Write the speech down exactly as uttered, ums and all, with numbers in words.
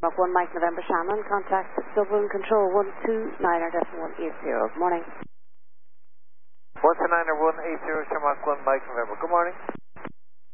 Shamrock one Mike November Shannon, contact Dublin Control one two nine decimal one eight zero. Good morning. one two nine one eight zero Shamrock one Mike November. Good morning.